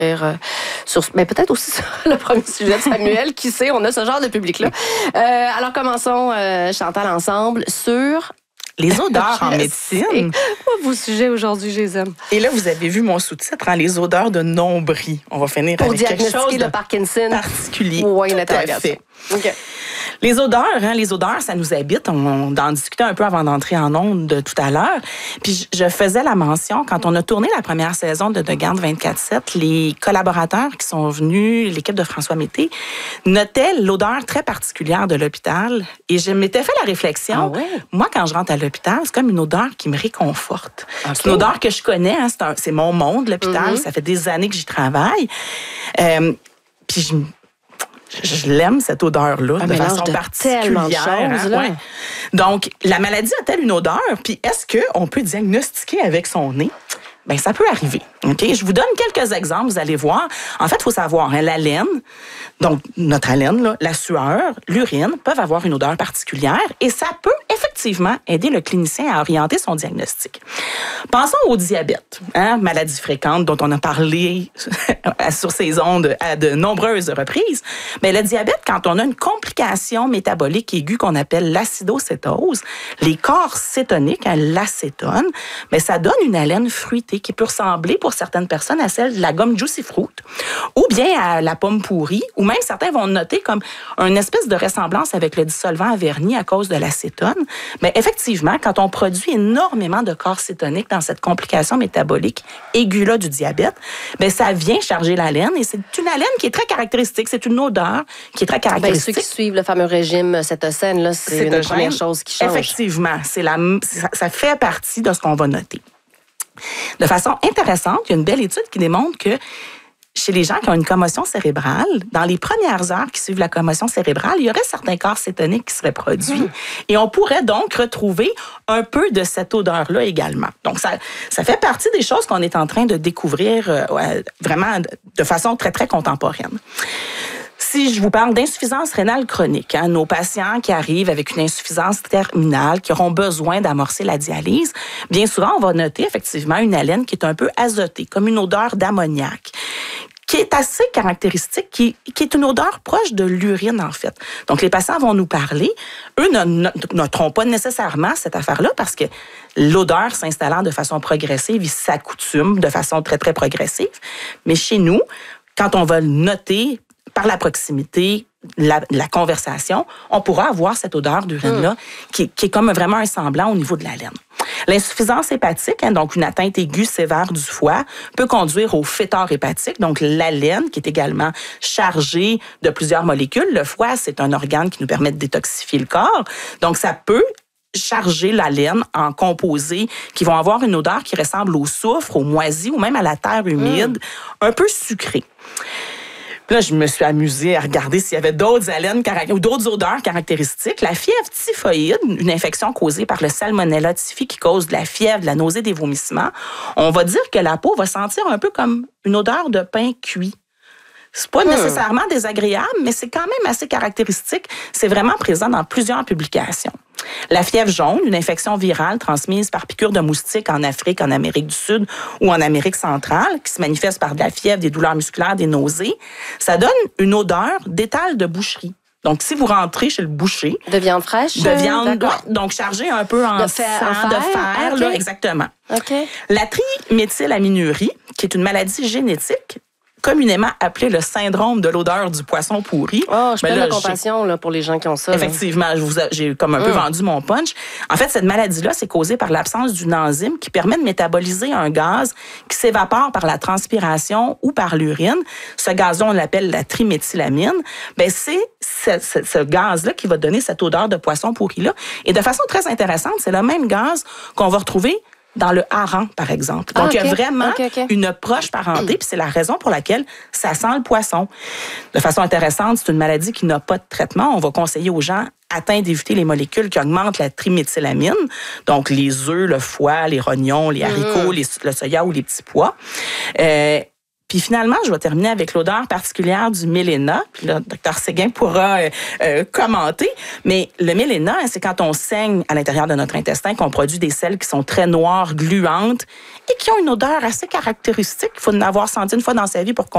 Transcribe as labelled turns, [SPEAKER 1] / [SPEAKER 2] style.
[SPEAKER 1] mais peut-être aussi sur le premier sujet de Samuel. Qui sait, on a ce genre de public-là. Alors, commençons, Chantal, ensemble sur...
[SPEAKER 2] Les odeurs en médecine.
[SPEAKER 1] Vos sujets aujourd'hui, je les aime.
[SPEAKER 2] Et là, vous avez vu mon sous-titre, hein, les odeurs de nombril. On va finir
[SPEAKER 1] pour
[SPEAKER 2] avec quelque chose
[SPEAKER 1] diagnostiquer le Parkinson
[SPEAKER 2] particulier.
[SPEAKER 1] Oui,
[SPEAKER 2] tout à fait.
[SPEAKER 1] Okay.
[SPEAKER 2] Les odeurs, ça nous habite. On en discutait un peu avant d'entrer en ondes tout à l'heure. Puis je faisais la mention, quand on a tourné la première saison de Garde 24/7, les collaborateurs qui sont venus, l'équipe de François Mété, notaient l'odeur très particulière de l'hôpital. Et je m'étais fait la réflexion, moi, quand je rentre à l'hôpital, c'est comme une odeur qui me réconforte. Okay. C'est une odeur que je connais, hein, c'est mon monde, l'hôpital. Ça fait des années que j'y travaille. Puis je l'aime, cette odeur-là, de façon particulière. Choses, ouais. Donc, la maladie a-t-elle une odeur? Puis, est-ce qu'on peut diagnostiquer avec son nez? Bien, ça peut arriver. OK? Je vous donne quelques exemples, vous allez voir. En fait, il faut savoir, hein, la laine, donc notre haleine, là, la sueur, l'urine peuvent avoir une odeur particulière et ça peut effectivement aider le clinicien à orienter son diagnostic. Pensons au diabète, hein, maladie fréquente dont on a parlé sur ces ondes à de nombreuses reprises. Bien, le diabète, quand on a une complication métabolique aiguë qu'on appelle l'acidocétose, les corps cétoniques, hein, l'acétone, bien, ça donne une haleine fruitée qui peut ressembler pour certaines personnes à celle de la gomme Juicy Fruit ou bien à la pomme pourrie, ou même certains vont noter comme une espèce de ressemblance avec le dissolvant à vernis à cause de l'acétone. Mais effectivement, quand on produit énormément de corps cétoniques dans cette complication métabolique aiguë-là du diabète, bien, ça vient charger la laine et c'est une haleine qui est très caractéristique. C'est une odeur qui est très caractéristique.
[SPEAKER 1] Bien, ceux qui suivent le fameux régime cétocène, c'est une première chose qui change.
[SPEAKER 2] Effectivement, ça fait partie de ce qu'on va noter. De façon intéressante, il y a une belle étude qui démontre que chez les gens qui ont une commotion cérébrale, dans les premières heures qui suivent la commotion cérébrale, il y aurait certains corps cétoniques qui seraient produits. Et on pourrait donc retrouver un peu de cette odeur-là également. Donc, ça fait partie des choses qu'on est en train de découvrir vraiment de façon très, très contemporaine. Si je vous parle d'insuffisance rénale chronique, hein, nos patients qui arrivent avec une insuffisance terminale, qui auront besoin d'amorcer la dialyse, bien souvent, on va noter effectivement une haleine qui est un peu azotée, comme une odeur d'ammoniac, qui est assez caractéristique, qui est une odeur proche de l'urine, en fait. Donc, les patients vont nous parler. Eux ne noteront pas nécessairement cette affaire-là parce que l'odeur s'installant de façon progressive, ils s'accoutument de façon très, très progressive. Mais chez nous, quand on va le noter par la proximité, la conversation, on pourra avoir cette odeur d'urine-là qui est comme vraiment un semblant au niveau de la laine. L'insuffisance hépatique, hein, donc une atteinte aiguë sévère du foie, peut conduire au fétor hépatique, donc la laine qui est également chargée de plusieurs molécules. Le foie, c'est un organe qui nous permet de détoxifier le corps. Donc, ça peut charger la laine en composés qui vont avoir une odeur qui ressemble au soufre, au moisi ou même à la terre humide, un peu sucrée. Là, je me suis amusée à regarder s'il y avait d'autres haleines ou d'autres odeurs caractéristiques. La fièvre typhoïde, une infection causée par le Salmonella typhi qui cause de la fièvre, de la nausée, des vomissements, on va dire que la peau va sentir un peu comme une odeur de pain cuit. C'est pas nécessairement désagréable, mais c'est quand même assez caractéristique. C'est vraiment présent dans plusieurs publications. La fièvre jaune, une infection virale transmise par piqûre de moustique en Afrique, en Amérique du Sud ou en Amérique centrale, qui se manifeste par de la fièvre, des douleurs musculaires, des nausées, ça donne une odeur d'étal de boucherie. Donc, si vous rentrez chez le boucher...
[SPEAKER 1] De viande fraîche?
[SPEAKER 2] De viande, donc chargée un peu en fer,
[SPEAKER 1] okay.
[SPEAKER 2] Là, exactement.
[SPEAKER 1] Okay.
[SPEAKER 2] La triméthylaminurie, qui est une maladie génétique, communément appelé le syndrome de l'odeur du poisson pourri.
[SPEAKER 1] Oh, je prends de compassion là, pour les gens qui ont ça.
[SPEAKER 2] Effectivement, j'ai comme un peu vendu mon punch. En fait, cette maladie-là, c'est causée par l'absence d'une enzyme qui permet de métaboliser un gaz qui s'évapore par la transpiration ou par l'urine. Ce gaz-là, on l'appelle la triméthylamine. Ben, c'est ce gaz-là qui va donner cette odeur de poisson pourri-là. Et de façon très intéressante, c'est le même gaz qu'on va retrouver dans le hareng, par exemple. Donc, il y a vraiment une proche parenté, puis c'est la raison pour laquelle ça sent le poisson. De façon intéressante, c'est une maladie qui n'a pas de traitement. On va conseiller aux gens atteints d'éviter les molécules qui augmentent la triméthylamine, donc les œufs, le foie, les rognons, les haricots, le soya ou les petits pois. Puis finalement, je vais terminer avec l'odeur particulière du méléna. Puis là, Dr Séguin pourra commenter. Mais le méléna, c'est quand on saigne à l'intérieur de notre intestin qu'on produit des selles qui sont très noires, gluantes et qui ont une odeur assez caractéristique. Il faut en avoir senti une fois dans sa vie pour